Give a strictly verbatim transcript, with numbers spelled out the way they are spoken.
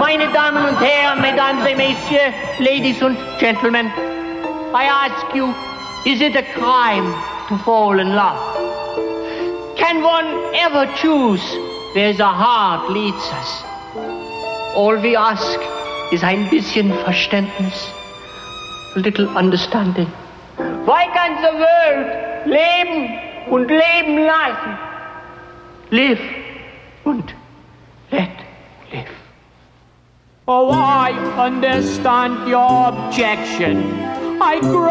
Meine Damen und Herren, Mesdames et Messieurs, ladies and gentlemen, I ask you, is it a crime to fall in love? Can one ever choose where the heart leads us? All we ask is ein bisschen Verständnis, a little understanding. Why can't the world leben und leben lassen? Live und let live. Oh, I understand your objection. I